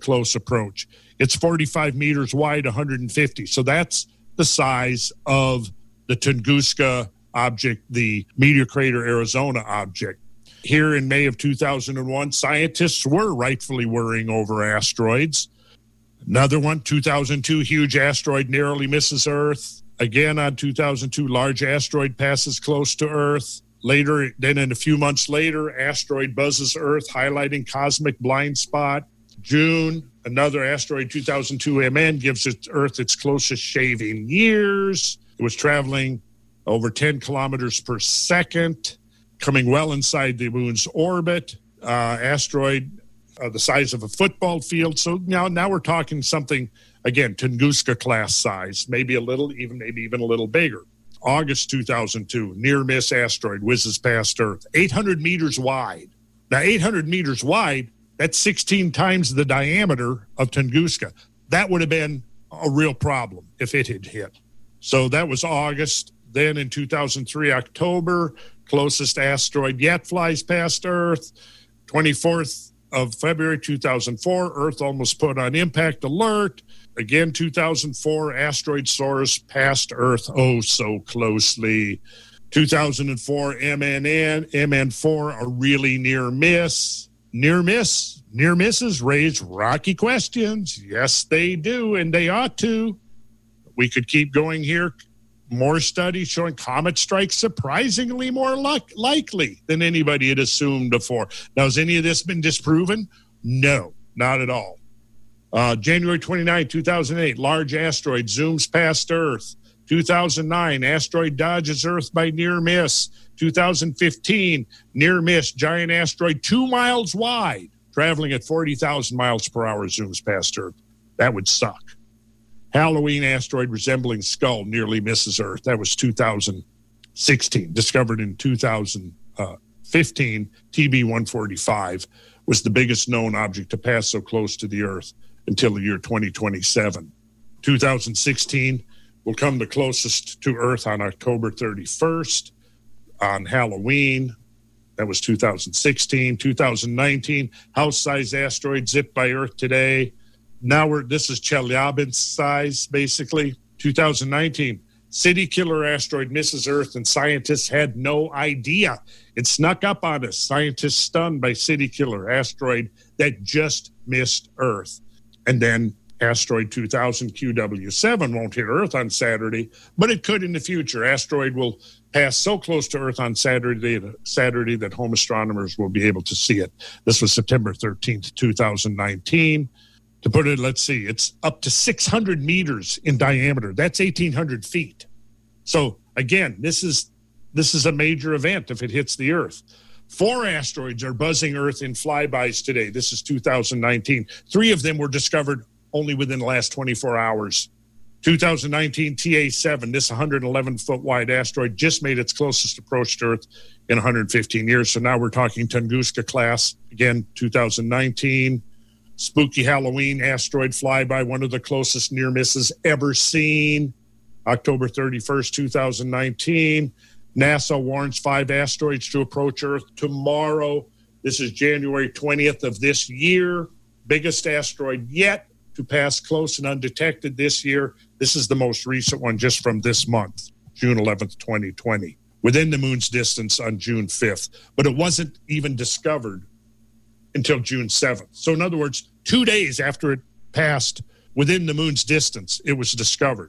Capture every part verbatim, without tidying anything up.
close approach. It's forty-five meters wide, one hundred fifty. So that's the size of the Tunguska object, the Meteor Crater Arizona object. Here in May of two thousand one, scientists were rightfully worrying over asteroids. Another one, two thousand two, huge asteroid narrowly misses Earth. Again, on two thousand two, large asteroid passes close to Earth. Later, then in a few months later, asteroid buzzes Earth, highlighting cosmic blind spot. June, another asteroid, two thousand two M N, gives it, Earth its closest shave in years. It was traveling over ten kilometers per second, coming well inside the moon's orbit. Uh, asteroid uh, the size of a football field. So now, now we're talking something, again, Tunguska class size, maybe a little, even maybe even a little bigger. August two thousand two, near-miss asteroid whizzes past Earth, eight hundred meters wide. Now, eight hundred meters wide, that's sixteen times the diameter of Tunguska. That would have been a real problem if it had hit. So that was August. Then in two thousand three, October, closest asteroid yet flies past Earth. twenty-fourth of February two thousand four, Earth almost put on impact alert. Again, two thousand four, asteroid soars past Earth oh so closely. two thousand four, M N N, M N four, a really near miss. Near miss, near misses raise rocky questions. Yes, they do, and they ought to. We could keep going here. More studies showing comet strikes surprisingly more luck- likely than anybody had assumed before. Now, has any of this been disproven? No, not at all. Uh, January twenty-ninth, two thousand eight, large asteroid zooms past Earth. two thousand nine, asteroid dodges Earth by near miss. two thousand fifteen, near miss, giant asteroid two miles wide, traveling at forty thousand miles per hour, zooms past Earth. That would suck. Halloween asteroid resembling skull nearly misses Earth. That was two thousand sixteen. Discovered in two thousand fifteen, T B one forty-five was the biggest known object to pass so close to the Earth until the year twenty twenty-seven. two thousand sixteen will come the closest to Earth on October thirty-first. On Halloween, that was two thousand sixteen. two thousand nineteen, house-sized asteroid zipped by Earth today. Now we're, this is Chelyabinsk size, basically. two thousand nineteen, city killer asteroid misses Earth and scientists had no idea. It snuck up on us. Scientists stunned by city killer asteroid that just missed Earth. And then asteroid two thousand Q W seven won't hit Earth on Saturday, but it could in the future. Asteroid will pass so close to Earth on Saturday, Saturday that home astronomers will be able to see it. This was September thirteenth, two thousand nineteen. To put it, let's see, it's up to six hundred meters in diameter. That's eighteen hundred feet. So again, this is this is a major event if it hits the Earth. Four asteroids are buzzing Earth in flybys today. This is two thousand nineteen. Three of them were discovered only within the last twenty-four hours. two thousand nineteen T A seven, this one hundred eleven foot wide asteroid, just made its closest approach to Earth in one hundred fifteen years. So now we're talking Tunguska class. Again, two thousand nineteen. Spooky Halloween asteroid flyby, one of the closest near misses ever seen. October thirty-first, two thousand nineteen. NASA warns five asteroids to approach Earth tomorrow. This is January twentieth of this year. Biggest asteroid yet to pass close and undetected this year. This is the most recent one just from this month, June eleventh, twenty twenty. Within the moon's distance on June fifth. But it wasn't even discovered until June seventh. So in other words, two days after it passed within the moon's distance, it was discovered.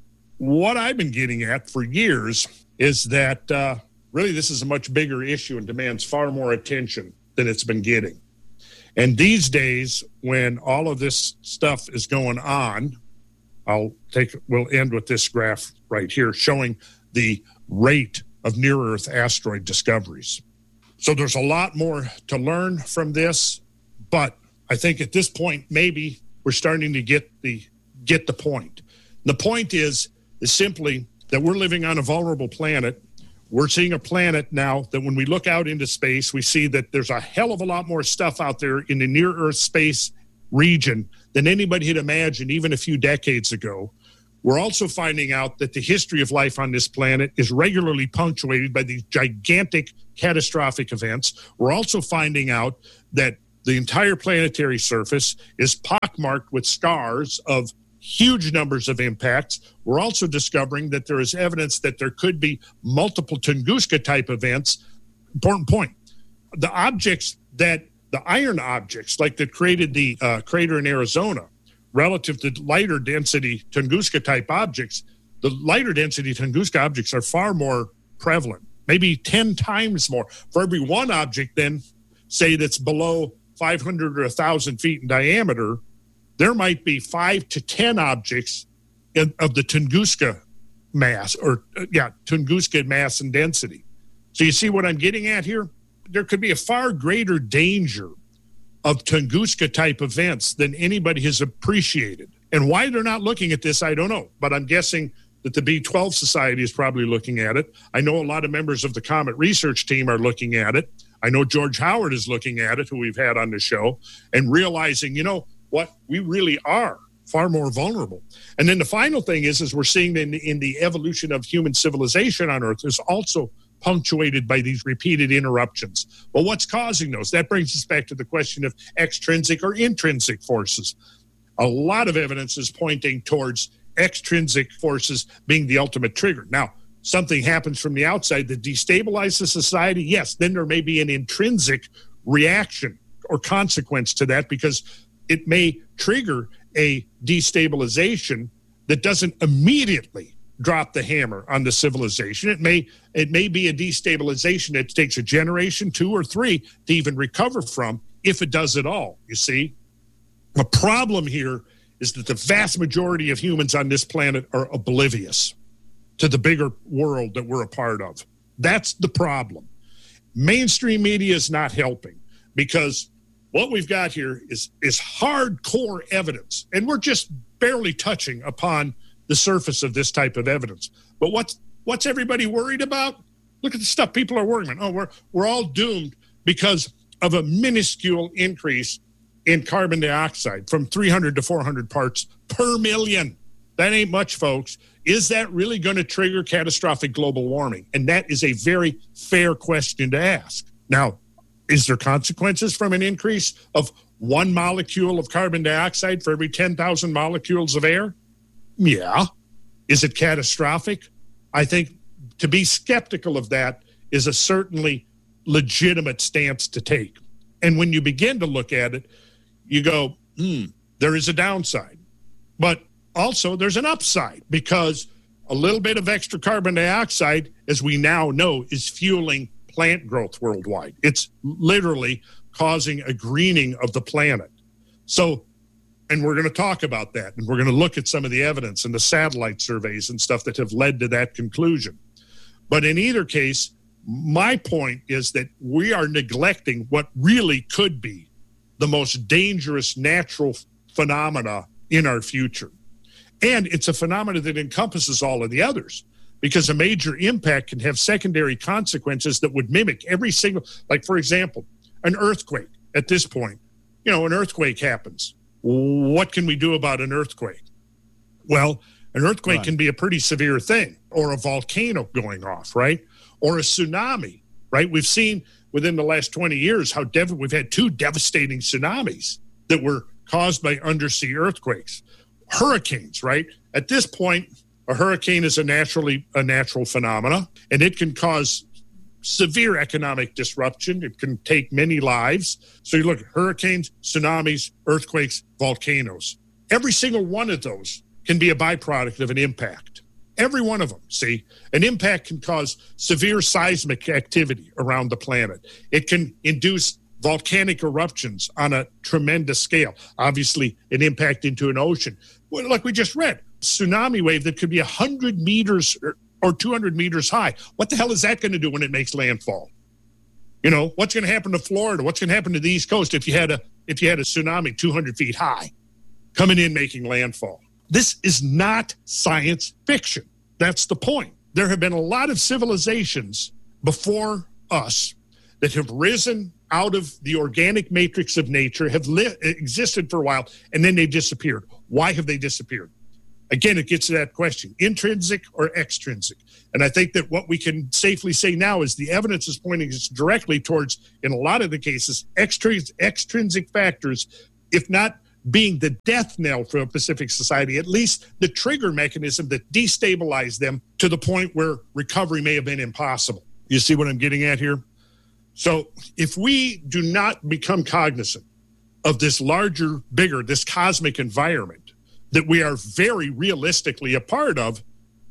What I've been getting at for years is that uh, really this is a much bigger issue and demands far more attention than it's been getting. And these days, when all of this stuff is going on, I'll take, we'll end with this graph right here showing the rate of near-Earth asteroid discoveries. So there's a lot more to learn from this, but I think at this point, maybe we're starting to get the get the point. The point is, is simply that we're living on a vulnerable planet. We're seeing a planet now that when we look out into space, we see that there's a hell of a lot more stuff out there in the near-Earth space region than anybody had imagined even a few decades ago. We're also finding out that the history of life on this planet is regularly punctuated by these gigantic catastrophic events. We're also finding out that The entire planetary surface is pockmarked with scars of huge numbers of impacts. We're also discovering that there is evidence that there could be multiple Tunguska-type events. Important point. The objects that, the iron objects, like that created the uh, crater in Arizona, relative to lighter density Tunguska-type objects, the lighter density Tunguska objects are far more prevalent, maybe ten times more. For every one object, then, say that's below five hundred or one thousand feet in diameter, there might be five to ten objects in, of the Tunguska mass, or uh, yeah, Tunguska mass and density. So you see what I'm getting at here? There could be a far greater danger of Tunguska-type events than anybody has appreciated. And why they're not looking at this, I don't know. But I'm guessing that the B twelve Society is probably looking at it. I know a lot of members of the Comet research team are looking at it. I know George Howard is looking at it, who we've had on the show, and realizing, you know what, we really are far more vulnerable. And then the final thing is, is we're seeing in, in the evolution of human civilization on Earth is also punctuated by these repeated interruptions. Well, what's causing those? That brings us back to the question of extrinsic or intrinsic forces. A lot of evidence is pointing towards extrinsic forces being the ultimate trigger. Now, something happens from the outside that destabilizes society, yes, then there may be an intrinsic reaction or consequence to that, because it may trigger a destabilization that doesn't immediately drop the hammer on the civilization. It may it may be a destabilization that takes a generation, two or three, to even recover from, if it does at all, you see. The problem here is that the vast majority of humans on this planet are oblivious to the bigger world that we're a part of. That's the problem. Mainstream media is not helping, because what we've got here is, is hardcore evidence, and we're just barely touching upon the surface of this type of evidence. But what's what's everybody worried about? Look at the stuff people are worried about. Oh, we're we're all doomed because of a minuscule increase in carbon dioxide from three hundred to four hundred parts per million. That ain't much, folks. Is that really going to trigger catastrophic global warming? And that is a very fair question to ask. Now, is there consequences from an increase of one molecule of carbon dioxide for every ten thousand molecules of air? Yeah. Is it catastrophic? I think to be skeptical of that is a certainly legitimate stance to take. And when you begin to look at it, you go, hmm, there is a downside. But also there's an upside, because a little bit of extra carbon dioxide, as we now know, is fueling plant growth worldwide. It's literally causing a greening of the planet. So, and we're going to talk about that, and we're going to look at some of the evidence and the satellite surveys and stuff that have led to that conclusion. But in either case, my point is that we are neglecting what really could be the most dangerous natural phenomena in our future. And it's a phenomena that encompasses all of the others, because a major impact can have secondary consequences that would mimic every single, like, for example, an earthquake. At this point, you know, an earthquake happens. What can we do about an earthquake? Well, an earthquake right. can be a pretty severe thing, or a volcano going off, right? Or a tsunami, right? We've seen within the last twenty years how dev- we've had two devastating tsunamis that were caused by undersea earthquakes. Hurricanes, right? At this point, a hurricane is a naturally a natural phenomena, and it can cause severe economic disruption. It can take many lives. So you look at hurricanes, tsunamis, earthquakes, volcanoes. Every single one of those can be a byproduct of an impact. Every one of them, see? An impact can cause severe seismic activity around the planet. It can induce volcanic eruptions on a tremendous scale. Obviously, an impact into an ocean. Well, like we just read, tsunami wave that could be one hundred meters or two hundred meters high. What the hell is that going to do when it makes landfall? You know, what's going to happen to Florida? What's going to happen to the East Coast if you had a if you had a tsunami two hundred feet high coming in making landfall? This is not science fiction. That's the point. There have been a lot of civilizations before us that have risen out of the organic matrix of nature, have li- existed for a while, and then they've disappeared. Why have they disappeared? again, it gets to that question, intrinsic or extrinsic. And I think that what we can safely say now is the evidence is pointing us directly towards, in a lot of the cases, extrinsic, extrinsic factors, if not being the death knell for a Pacific society, at least the trigger mechanism that destabilized them to the point where recovery may have been impossible. You see what I'm getting at here? So if we do not become cognizant of this larger, bigger, this cosmic environment that we are very realistically a part of,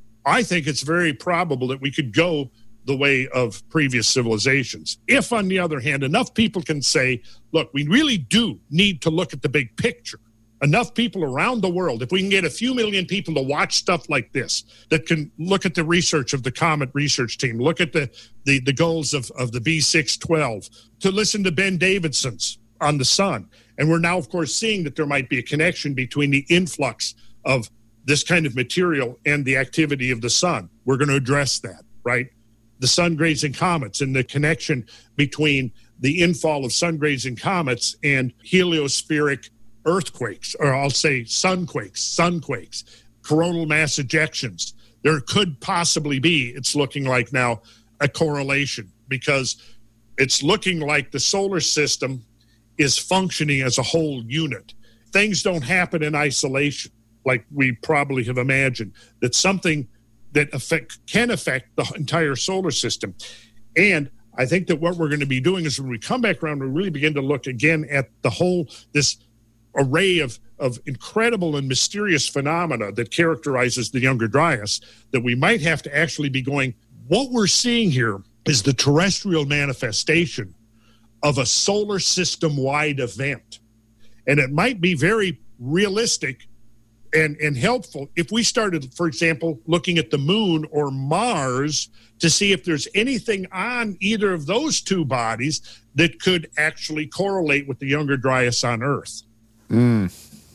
I think it's very probable that we could go the way of previous civilizations. If, on the other hand, enough people can say, look, we really do need to look at the big picture. Enough people around the world, if we can get a few million people to watch stuff like this, that can look at the research of the Comet research team, look at the, the, the goals of, of the B six twelve, to listen to Ben Davidson's on the sun. And we're now, of course, seeing that there might be a connection between the influx of this kind of material and the activity of the sun. We're going to address that, right? The sun-grazing comets and the connection between the infall of sun-grazing comets and heliospheric earthquakes, or I'll say sunquakes, sunquakes, coronal mass ejections. There could possibly be, it's looking like now, a correlation, because it's looking like the solar system is functioning as a whole unit. Things don't happen in isolation like we probably have imagined, that something that affect, can affect the entire solar system. And I think that what we're going to be doing is when we come back around, we really begin to look again at the whole, this array of, of incredible and mysterious phenomena that characterizes the Younger Dryas, that we might have to actually be going, what we're seeing here is the terrestrial manifestation of a solar system-wide event. And it might be very realistic and, and helpful if we started, for example, looking at the moon or Mars to see if there's anything on either of those two bodies that could actually correlate with the Younger Dryas on Earth. Mm,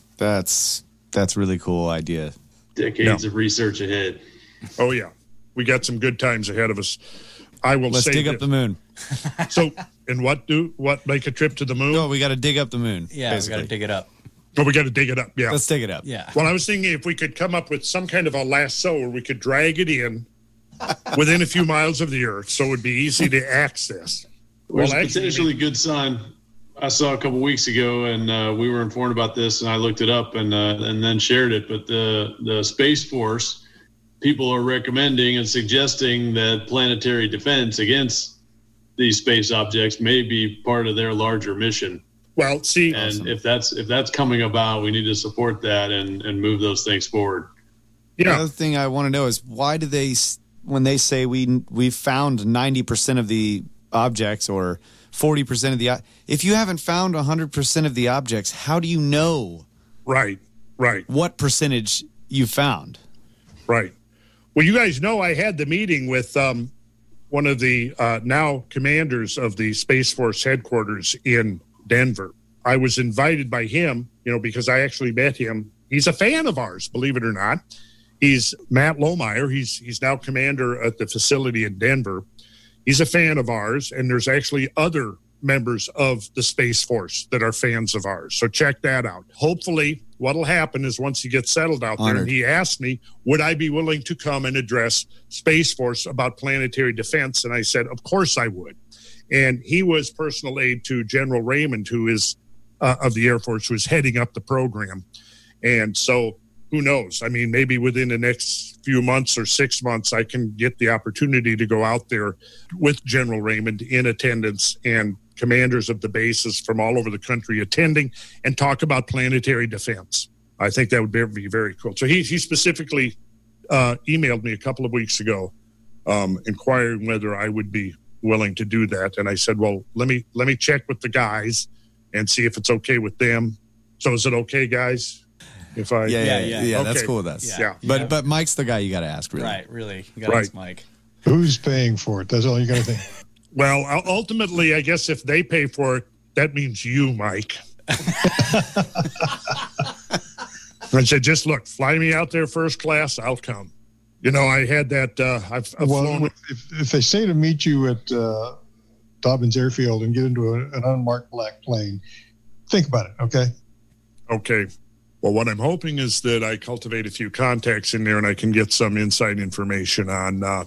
that's that's really cool idea. Decades yeah. of research ahead. Oh, yeah. We got some good times ahead of us. I will Let's say dig this. up the moon. So, and what do, what, make a trip to the moon? No, we got to dig up the moon. Yeah, basically. we got to dig it up. Oh, we got to dig it up, yeah. Let's dig it up. Yeah. Well, I was thinking if we could come up with some kind of a lasso where we could drag it in within a few miles of the Earth, so it would be easy to access. There's Well, a actually, potentially good sign I saw a couple weeks ago, and uh, we were informed about this, and I looked it up and uh, and then shared it. But the the Space Force people are recommending and suggesting that planetary defense against these space objects may be part of their larger mission. Well, see, And Awesome. if that's if that's coming about, we need to support that and and move those things forward. The yeah, other thing I want to know is why do they, s- when they say we we found ninety percent of the objects or forty percent of the, o- if you haven't found one hundred percent of the objects, how do you know right, right, what percentage you found? right. Well, you guys know I had the meeting with um, one of the uh, now commanders of the Space Force headquarters in Denver. I was invited by him, you know, because I actually met him. He's a fan of ours, believe it or not. He's Matt Lohmeyer. He's he's now commander at the facility in Denver. He's a fan of ours, and there's actually other members of the Space Force that are fans of ours. So check that out. Hopefully, what'll happen is once he gets settled out there, Honored. and he asked me, would I be willing to come and address Space Force about planetary defense? And I said, of course I would. And he was personal aide to General Raymond, who is uh, of the Air Force, who is heading up the program. And so who knows? I mean, maybe within the next few months or six months, I can get the opportunity to go out there with General Raymond in attendance and commanders of the bases from all over the country attending and talk about planetary defense. I think that would be, be very cool. So he, he specifically uh, emailed me a couple of weeks ago um, inquiring whether I would be willing to do that. And I said, well, let me let me check with the guys and see if it's okay with them. So is it okay, guys? If I Yeah, yeah, Yeah, yeah. yeah. That's Okay. cool with us. Yeah. Yeah. But but Mike's the guy you got to ask, really. Right, really. You got to Right. ask Mike. Who's paying for it? That's all you got to think. Well, u- ultimately, I guess if they pay for it, that means you, Mike. I said, just look, fly me out there first class, I'll come. You know, I had that, uh, I've, I've Well, flown. if, if they say to meet you at uh, Dobbins Airfield and get into a, an unmarked black plane, think about it, okay? Okay. Well, what I'm hoping is that I cultivate a few contacts in there and I can get some inside information on, uh,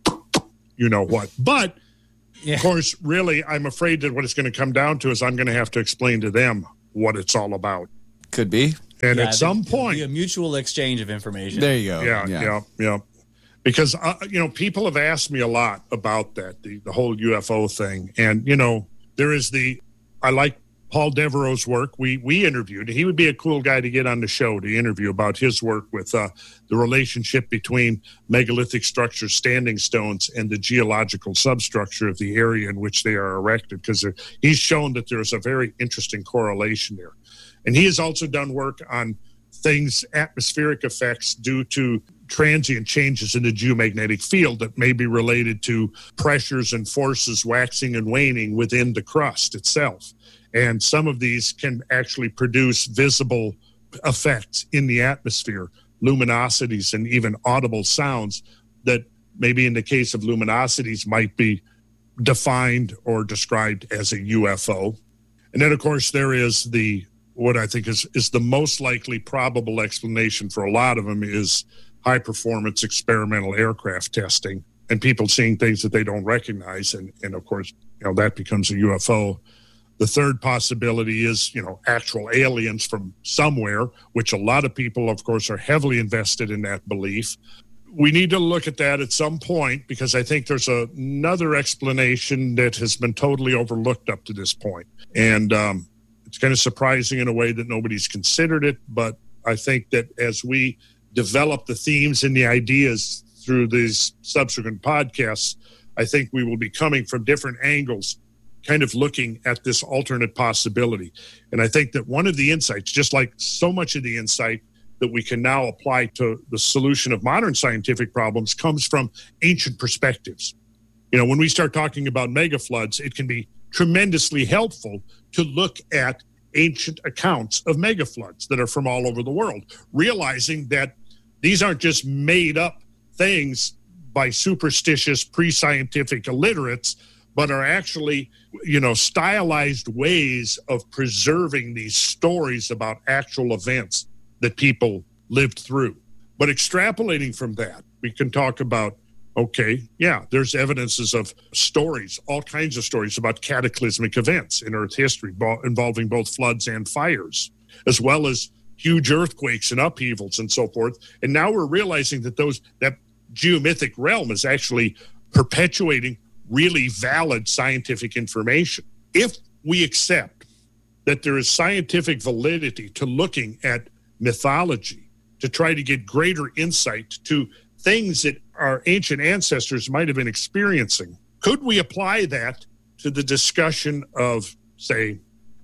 you know what. But, yeah. Of course, really, I'm afraid that what it's going to come down to is I'm going to have to explain to them what it's all about. Could be. And yeah, at some point. Be a mutual exchange of information. There you go. Yeah, yeah, yeah. yeah. Because, uh, you know, people have asked me a lot about that, the, the whole U F O thing. And, you know, there is the, I like Paul Devereaux's work. We we interviewed. He would be a cool guy to get on the show to interview about his work with uh, the relationship between megalithic structures, standing stones, and the geological substructure of the area in which they are erected, because he's shown that there's a very interesting correlation there. And he has also done work on things, atmospheric effects due to transient changes in the geomagnetic field that may be related to pressures and forces waxing and waning within the crust itself. And some of these can actually produce visible effects in the atmosphere, luminosities and even audible sounds that maybe in the case of luminosities might be defined or described as a U F O. And then, of course, there is the, what I think is, is the most likely probable explanation for a lot of them is high-performance experimental aircraft testing and people seeing things that they don't recognize. And, and of course, you know, that becomes a U F O. The third possibility is, you know, actual aliens from somewhere, which a lot of people, of course, are heavily invested in that belief. We need to look at that at some point because I think there's a, another explanation that has been totally overlooked up to this point. And um, it's kind of surprising in a way that nobody's considered it, but I think that as we develop the themes and the ideas through these subsequent podcasts, I think we will be coming from different angles, kind of looking at this alternate possibility. And I think that one of the insights, just like so much of the insight that we can now apply to the solution of modern scientific problems, comes from ancient perspectives. You know, when we start talking about megafloods, it can be tremendously helpful to look at ancient accounts of megafloods that are from all over the world, realizing that these aren't just made up things by superstitious pre-scientific illiterates, but are actually, you know, stylized ways of preserving these stories about actual events that people lived through. But extrapolating from that, we can talk about, okay, yeah, there's evidences of stories, all kinds of stories about cataclysmic events in Earth history involving both floods and fires, as well as huge earthquakes and upheavals and so forth. And now we're realizing that those that geomythic realm is actually perpetuating really valid scientific information. If we accept that there is scientific validity to looking at mythology to try to get greater insight to things that our ancient ancestors might have been experiencing, could we apply that to the discussion of, say,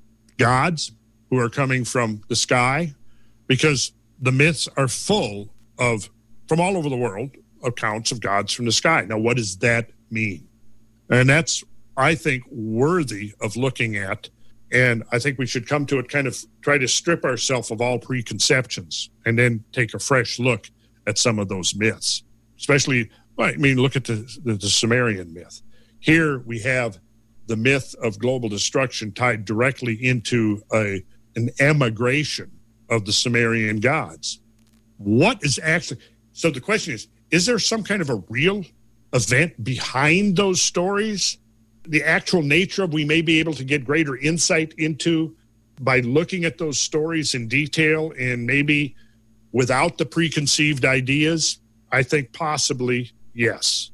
gods who are coming from the sky? Because the myths are full of, from all over the world, accounts of gods from the sky. Now, what does that mean? And that's, I think, worthy of looking at. And I think we should come to it, kind of try to strip ourselves of all preconceptions and then take a fresh look at some of those myths. Especially, I mean, look at the, the, the Sumerian myth. Here we have the myth of global destruction tied directly into a, an emigration of the Sumerian gods. What is actually, so the question is, is there some kind of a real event behind those stories? The actual nature of we may be able to get greater insight into by looking at those stories in detail and maybe without the preconceived ideas? I think possibly yes.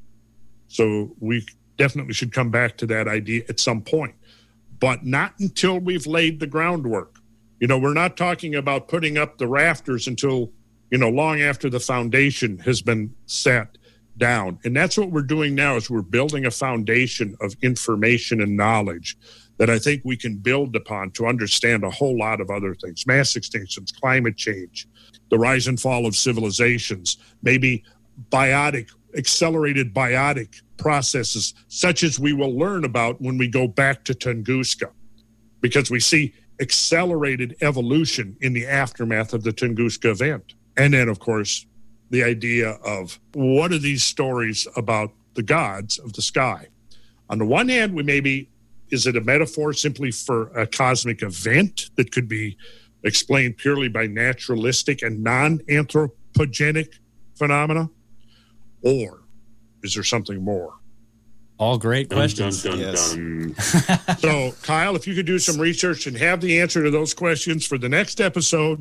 So we definitely should come back to that idea at some point, but not until we've laid the groundwork. You know, we're not talking about putting up the rafters until, you know, long after the foundation has been set down. And that's what we're doing now, is we're building a foundation of information and knowledge that I think we can build upon to understand a whole lot of other things: mass extinctions, climate change, the rise and fall of civilizations, maybe biotic, accelerated biotic processes, such as we will learn about when we go back to Tunguska, because we see accelerated evolution in the aftermath of the Tunguska event. And then, of course, the idea of what are these stories about the gods of the sky? On the one hand, we maybe, is it a metaphor simply for a cosmic event that could be explained purely by naturalistic and non-anthropogenic phenomena? Or is there something more? All great Dun, questions. dun, dun, Yes. dun. So, Kyle, if you could do some research and have the answer to those questions for the next episode.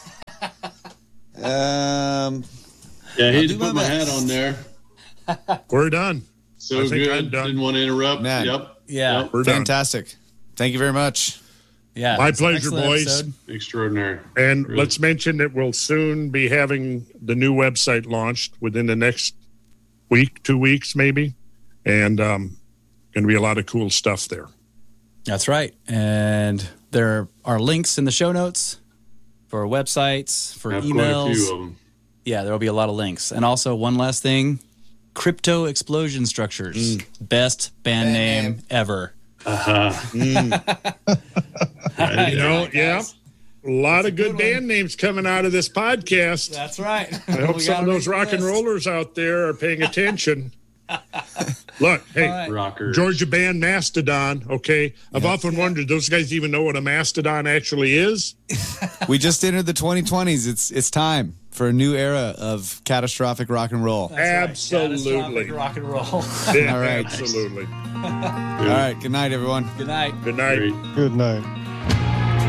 Um, Yeah, I hate to do my put my hat best. on there. We're done. So I think I'm good. done. Didn't want to interrupt. Man. Yep. Yeah. Yep. We're done. fantastic. Thank you very much. Yeah. My it's an pleasure, excellent boys. episode. Extraordinary. And Really. let's mention that we'll soon be having the new website launched within the next week, two weeks, maybe. And um, going to be a lot of cool stuff there. That's right. And there are links in the show notes for websites, for I have quite a few emails. of them. Yeah, there will be a lot of links. And also, one last thing, Crypto Explosion Structures. Best band name ever. You know, yeah. A lot of good, good band names coming out of this podcast. That's right. I hope some of those rock and rollers out there are paying attention. Look, hey, right. Rocker. Georgia band Mastodon, okay? I've often wondered, those guys even know what a Mastodon actually is? We just entered the twenty twenties. It's it's time for a new era of catastrophic rock and roll. Absolutely. Rock and roll. Yeah, All right. absolutely. All right. Good night, everyone. Good night. Good night. Great. Good night.